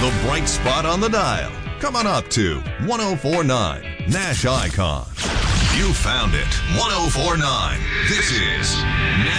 the bright spot on the dial. Come on up to 1049 Nash Icon. You found it. 1049. This is